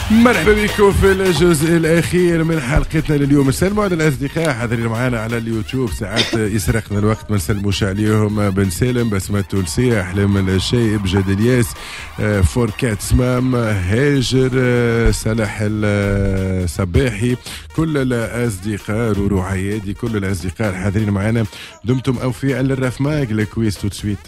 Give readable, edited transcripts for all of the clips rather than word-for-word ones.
مرحبا بكم في الجزء الأخير من حلقتنا لليوم. نسلموا على الأصدقاء حاضرين معنا على اليوتيوب، ساعات يسرقنا الوقت ما نسلموش عليهم. بن سالم، بسمة تونسية، أحلام الشايب، جاد الياس، فوركات سمام، هاجر، صلاح الصباحي، كل الأصدقاء، رورو عيادي، كل الأصدقاء حاضرين معنا. دمتم أوفياء للرفماق. الكويز تو تسويت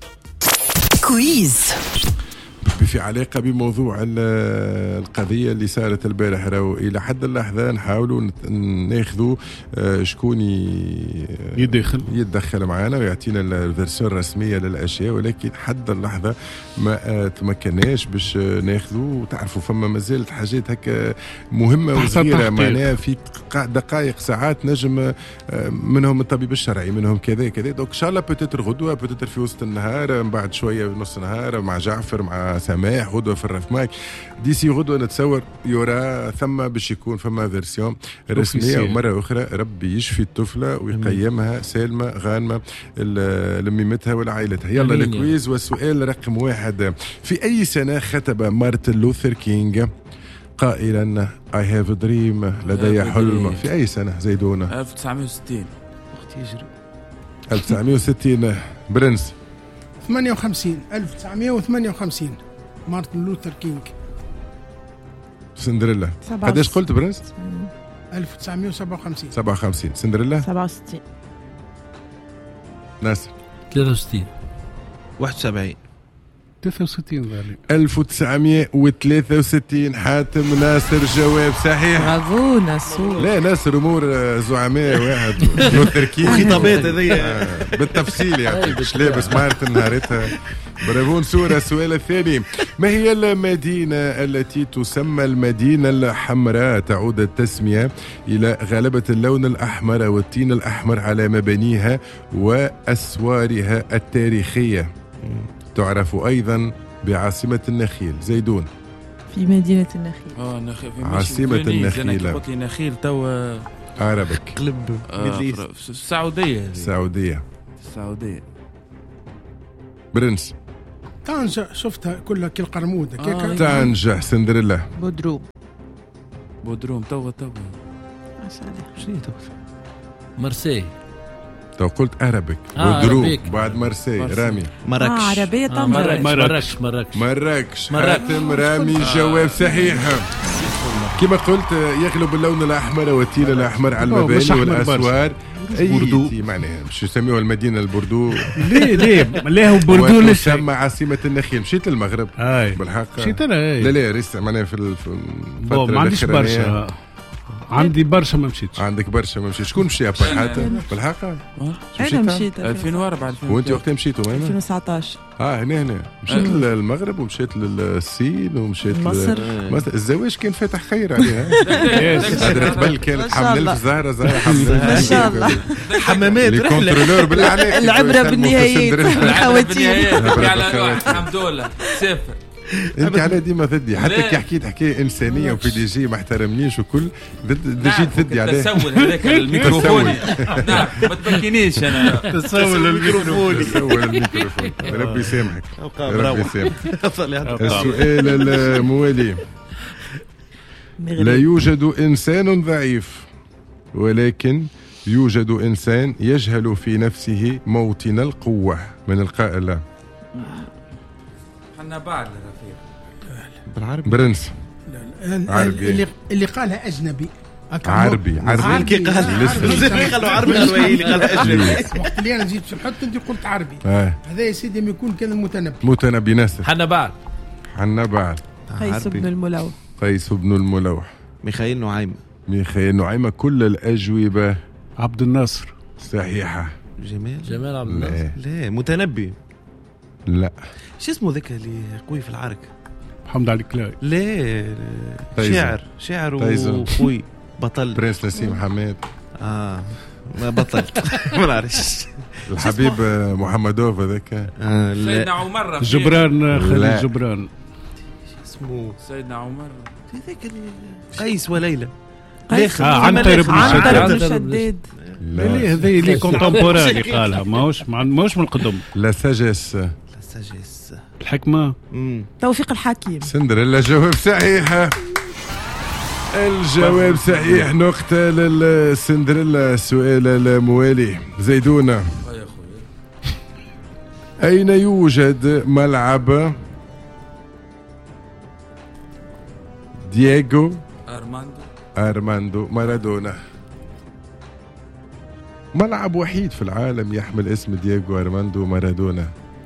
كويز في علاقة بموضوع القضية اللي صارت البارح. راهو إلى حد اللحظة نحاولوا ناخذوا شكون يتدخل معنا ويعطينا الفيرسيون الرسمية للأشياء، ولكن حد اللحظة ما تمكناش باش ناخذوا. وتعرفوا فما مازالت حاجات هكا مهمة وصغيرة، معناها في دقائق ساعات نجم منهم الطبيب الشرعي، منهم كذا كذا. دونك إن شاء الله بتتر غدوة، بتتر في وسط النهار، من بعد شوية نص نهار مع جعفر، مع سماح، غدوة في الرفماك. ديسي غدوة نتصور يورا ثم باش يكون فما فيرسيون رسمية. ومرة أخرى ربي يشفي الطفلة ويقيمها سالمة غانمة لميمتها ولعائلتها. يلا الكويز. والسؤال رقم 1: في أي سنة خطب مارتن لوثر كينغ قائلا I have a dream، لدي حلم؟ في أي سنة زيدونة؟ 1960. وقت يجري 1960. برنس 58. 1958 مارتن لوثر كينغ. سندريلا قداش قلت برنس؟ 1957. 57. سندريلا 67. ناصر 63. 71. 63 غالي. 1963. حاتم ناصر جواب صحيح. برافو ناصر. لا ناصر امور زعماء واحد لوثر كينغ خطابات هذه بالتفصيل يعني مش لابس مارتن نهارتها. برافو نسورة. السؤال الثاني: ما هي المدينة التي تسمى المدينة الحمراء؟ تعود التسمية إلى غلبة اللون الأحمر والطين الأحمر على مبانيها وأسوارها التاريخية. تعرف أيضا بعاصمة النخيل. زيدون في مدينة النخيل. عاصمة النخيل. قلت لي نخيل توا عربك قلب السعودية. السعودية. برنس طنجة. شفتها كلها كالقرمودة. طنجة. سندريلا بودروم توا شنو مرسي. تو قلت عربك. بودروم بعد مرسي. رامي مراكش. عربية طنجة. مراكش. حاتم رامي جواب صحيح. كما قلت يغلب اللون الأحمر والطين الأحمر على المباني والأسوار. أي معناها مش يسميوها المدينة البوردو. ليه هو بوردو ليش تسمى عاصمة النخيل. مشيت للمغرب بالحق. مشيت أنا لا ريست معناها في الفترة ما عنديش برشا. عندي برشا ما مشيتش. عندك برشا ما مشيتش. شكون مشي حاتم بالحق؟ أنا مشيت 2004. وانت وقتها مشيتوا وين؟ 2019. هنا مشيت للمغرب ومشيت للصين ومشيت مصر. الزواج كان فاتح خير عليها. قدرت بل كانت حمل في زهرة حمل ما شاء الله. حمامات الكنترولور بالله. العبرة بالنهايات. الحمد لله سافر. انت على ديما ضدي حتى كي حكيت حكايه انسانيه وبي دي جي ما احترمنيش وكل جيت ضدي عليه. تسول هذاك الميكروفون. نعم ما تبكينيش انا. تسول الميكروفون. ربي يسامحك. ربي يسامحك. السؤال الموالي: لا يوجد انسان ضعيف، ولكن يوجد انسان يجهل في نفسه موطن القوه. من القائل؟ حنا بعد بالعربي. برنس عربي. اللي قالها أجنبي. عربي كي قالوا عربي اللي قالها أجنبي. وقت اللي أنا جيت في الحط أنت قلت عربي. هذا يا سيدي ما يكون كان متنبي ناصر. حنا بعد. قيس بن الملوح. ميخائيل نعيمة. كل الأجوبة عبد الناصر صحيحة. جمال عبد الناصر. لا متنبي. لا شو اسمه ذاك اللي قوي في العرك؟ محمد علي كلاي. لا شاعر وقوي بطل. برنس نسيم حماد. ما بطلت. ما نعرفش. الحبيب محمدوف هذاك. سيدنا عمر. جبران خليل جبران. اسمه سيدنا عمر. هذاك قيس وليلى. عنتر بن شداد. لا هذه اللي كونتمبوراني قالها ماهوش من القدم. لا ساجس. الحكمة. توفيق الحكيم. سندريلا جواب صحيحة. الجواب صحيح، نقطة للسندريلا. السؤال الموالي زيدونة، أين يوجد ملعب دييغو أرماندو مارادونا؟ ملعب وحيد في العالم يحمل اسم دييغو أرماندو مارادونا.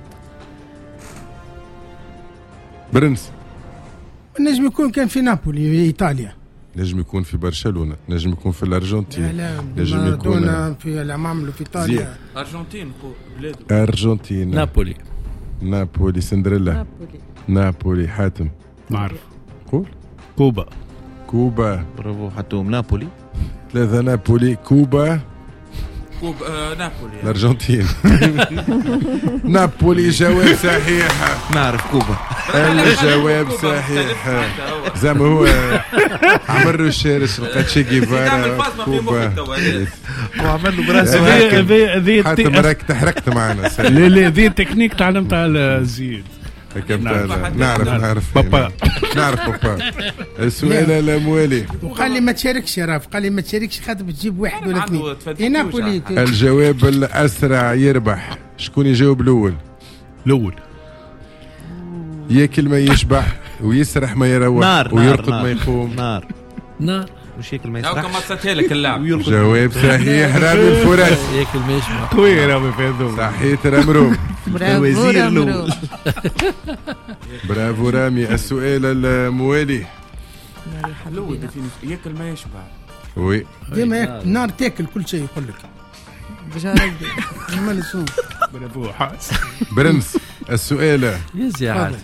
برنس. نجم يكون كان في نابولي ايطاليا، نجم يكون في برشلونة، نجم يكون في الأرجنتين، نجم يكون في العماملة في إيطاليا. أرجنتين بلاده. أرجنتين. نابولي سندريلا. نابولي حاتم. نعرف. قول. كوبا. برافو حتوم. نابولي. 3 نابولي. كوبا نابولي. الأرجنتين. نابولي جواب صحيح. نعرف كوبا. الجواب صحيح. زعما هو عمر الشارش لقى تشي جيفارا كوبا وعمل له براسه حتى راك تحركت معنا. لا ذي تكنيك تعلمتها على زيد. نعرف بابا. نعرف بابا. السؤال الموالي، وقال لي ما تشاركش يا راف، قال لي ما تشاركش خاطر بتجيب 1 ولا 2. نابولي. الجواب الأسرع يربح. شكون يجاوب الأول؟ ياكل ما يشبع ويسرح ما يروح ويرقد ما يقوم. نار مش ياكل ما يسرحش. كما صدتها لك اللعب. جواب صحيح. رامي الفرس. ياكل ما يشبع. قوي رامي في هذوك. صحيت رمروم. الوزير الأول. برافو رامي. السؤال الموالي، ياكل ما يشبع. وي ديما نار تاكل كل شيء يقول لك. برافو حاس. برنس. السؤال يا زياد.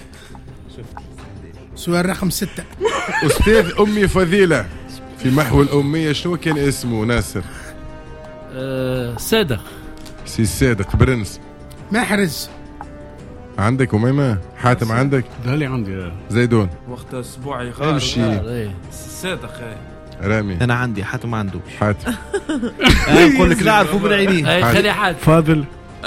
سؤال رقم 6. أستاذ أمي فضيلة في محو الأمية شنو كان اسمه؟ ناصر. صادق. سي صادق. برنس. محرز. عندك أميمة؟ حاتم عندك؟ ده اللي عندي. زيدون. وقت أسبوعي غار. امشي. صادق. رامي. أنا عندي. حاتم عنده. حاتم. أقول لك لا أعرفه من عينيه. خلي حاتم. فاضل.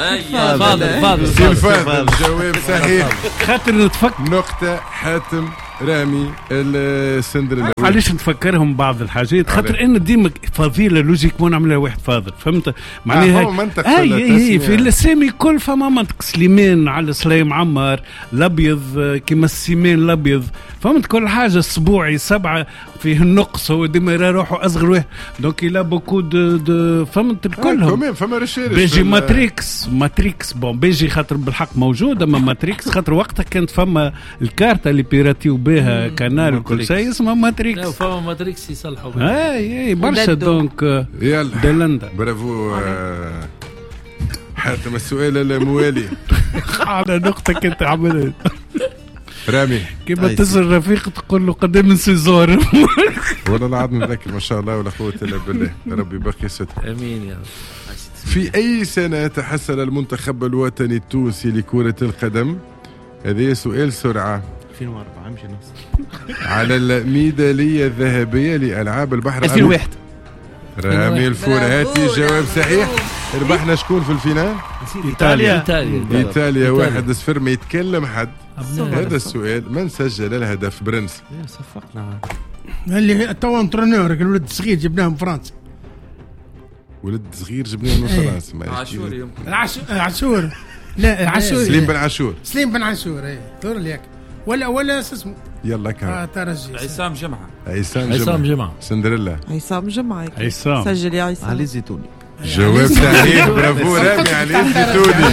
فاضل. جواب صحيح. خاطر نتفكر. نقطة حاتم. رامي السندريلا. علاش نتفكرهم بعض الحاجات؟ خاطر ان ديما فضيله لوجيك نعملها واحد فاضل، فهمت معناها؟ منطق. في الاسامي كل فما منطق. سليمان على سليم عمار، الابيض كيما السيمان الابيض، فهمت؟ كل حاجه. السبوعي 7 فيه النقص، هو ديما يرى روحه اصغر واحد، دونك يلا بوكو دو فهمت كلهم. فما ريشيرش. بيجي ماتريكس بون بيجي خاطر بالحق موجود، اما ماتريكس خاطر وقتها كانت فما الكارتا اللي بيراتيو بها كانال وكل شيء اسمه ماتريكس. لا فما ماتريكس يصلحوا بها. اي برشا. دونك يلا دلندا. برافو حاتم. السؤال الموالي على نقطة كنت عملت رامي. كيما تسأل رفيق تقول له قدام من سيزور. والله العظيم ذاك ما شاء الله ولا قوة إلا بالله. ربي يبقي ستر. امين يا رب. في أي سنة تحصل المنتخب الوطني التونسي لكرة القدم؟ هذا سؤال سرعة. 2004 مش نفس. على الميدالية الذهبية لألعاب البحر. 2001. رامي الفرهاتي جواب صحيح. ربحنا شكون في الفينال؟ إيطاليا 1-0. ما يتكلم حد. هذا السؤال من سجل الهدف؟ برنس. صفقنا اللي تو انترينور الولد الصغير جبناه من فرنسا. ولد صغير جبناه من فرنسا. عاشور يمكن. عاشور. لا عاشور. سليم بن عاشور. دور ليك ولا اسمه. يلا كان ترجي. عصام جمعة. سندريلا. عصام جمعة. سجل يا عصام. علي الزيتوني. جواب صحيح. برافو رامي. علي الزيتوني.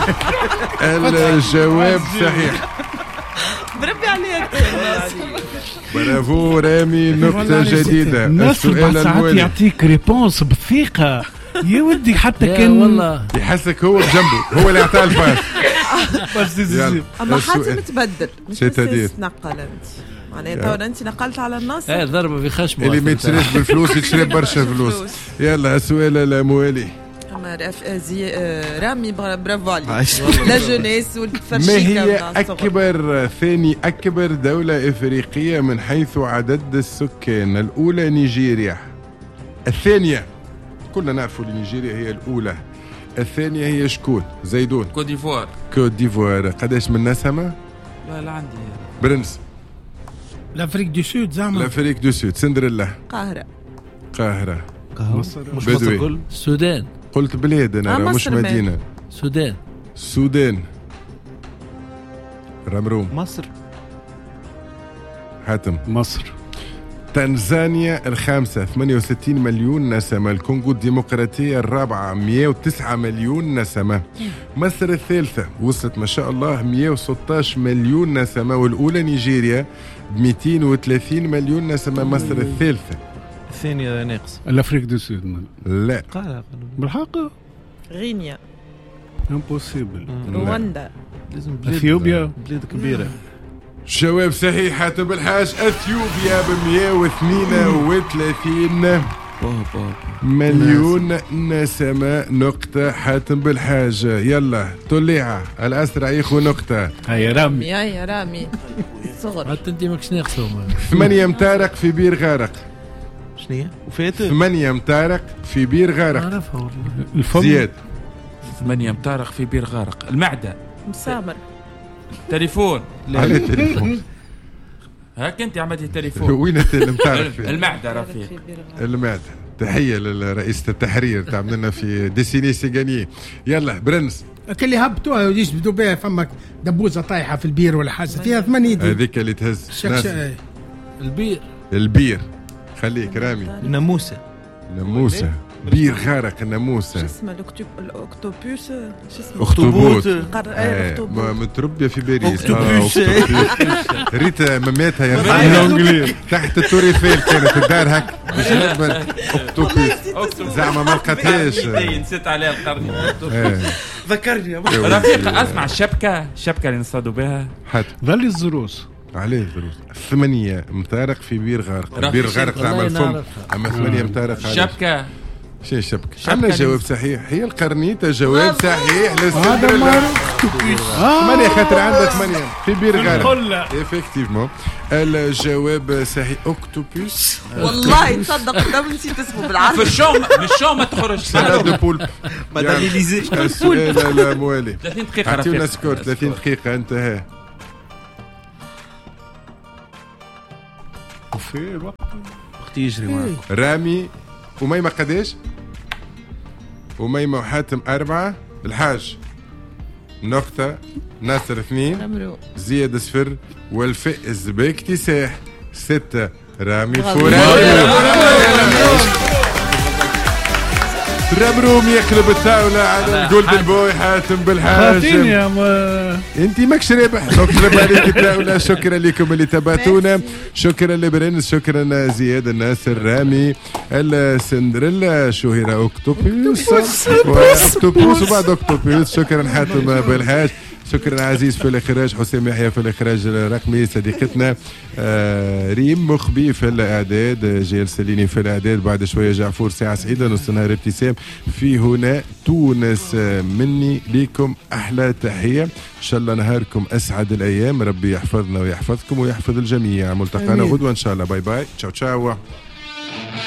الجواب صحيح. بربي عليك. برافو رامي. نقطة جديدة. السؤال الموالي يعطيك ريبونس بثقة يا ودي. حتى كان والله يحسك هو بجنبه، هو اللي اعطاه الباس. اما حاتم تبدل مش تنقل انت معناتها انت نقلت على الناصر. ضربه في خشمه. اللي ما يتشريش بالفلوس يتشري برشا فلوس. يلا السؤال الموالي. رامي برافو عليك. لا جونيس والفرشيكه. ما هي ثاني اكبر دولة افريقية من حيث عدد السكان؟ الاولى نيجيريا، الثانية كلنا نعرفوا نيجيريا هي الاولى، الثانية هي شكون؟ زيدون. كوت ديفوار. قداش من نسمة؟ لا عندي. برنس. لافريك دو سود زعما. لافريك دو سود. سندريلا. قاهرة. مصر. مش مصر كل. السودان. قلت بلاد انا مش مدينة. السودان. رمروم. مصر. حاتم. مصر. تنزانيا الخامسة 68 مليون نسمة. الكونغو الديمقراطية الرابعة 109 مليون نسمة. مصر الثالثة وصلت ما شاء الله 116 مليون نسمة. والأولى نيجيريا 230 مليون نسمة. مصر الثالثة. الثانية ناقص. الأفريق دو سود. لا بالحق غينيا. امبوسيبل. رواندا. اثيوبيا. بلاد كبيرة. جواب صحيح حاتم بالحاج. اثيوبيا ب 132 مليون نسمة. نقطة حاتم بالحاج. يلا طليعة الأسرع ياخذ نقطة. هيا رامي. يا رامي صغر. حتى انت ماكش ناقصهم. 8 متارق في بير غارق. شنو وفات 8 متارق في بير غارق. عرفها والله. زياد. 8 متارق في بير غارق. المعدة. مسامر. تليفون. على التليفون. هاك انت عملتي التليفون. وين المتارق؟ المعدة رفيق. المعدة. تحية لرئيسة التحرير تعمل لنا في ديسيني سيغاني. يلا برنس. اللي هبطوها يجبدوا بها فمك دبوزة طايحة في البير ولا حاجة فيها 8 دي. هذيك اللي تهز. البير. خليك رامي. ناموسة. بير غارق الناموسة. شو اسمه الاكتوبوس. شو اسمه اخطبوط. متربية في باريس. ريت مماتها يا بالانجليزي تحت التوريفيل كانت الدار هك اكتوبوس. زعما ما لقاتهاش. نسيت عليها القرن. ذكرني رفيق. اسمع الشبكة اللي نصطادوا بها. ظل الزروس. عليه الظروف. 8 متارق في بير غارق. بير غارق تعمل فم. اما 8 متارق. شبكة. شنو الشبكة؟ عندنا جواب صحيح. هي القرنيطة جواب صحيح. هذا ما 8 خاطر عندك 8 في بير غارق. افكتيفمون الجواب صحيح. اوكتوبوس. والله تصدق قدام نسيت اسمه بالعربي. في الشو ما تخرج. سلاد دو بولب. مدام إليزي. السؤال الموالي. 30 دقيقة. اعطيونا سكور 30 دقيقة. انتهى. وفي الوقت اختي يجري معاك. رامي وميمة قداش؟ وميمة وحاتم 4. الحاج نقطة. ناصر 2. زياد 0. والفائز باكتساح 6. رامي فوراني. رمروم يقلب الطاولة على الجولدن بوي حاتم بالحاج. انت ماكش رابح. نقلب عليك الطاولة. شكرا لكم اللي تابعتونا. شكرا لبرنس. شكرا زياد الناصر رامي السندريلا شهيرة اوكتوبوس وبعد اوكتوبوس. شكرا حاتم بالحاج. شكرا عزيز في الاخراج. حسام يحيى في الاخراج الرقمي. صديقتنا ريم مخبي في الاعداد. جيل سليني في الاعداد. بعد شويه جعفور. ساعه سعيده نص نهار ابتسام في هنا تونس. مني ليكم احلى تحيه. ان شاء الله نهاركم اسعد الايام. ربي يحفظنا ويحفظكم ويحفظ الجميع. ملتقانا غدوه ان شاء الله. باي باي. تشاو تشاو.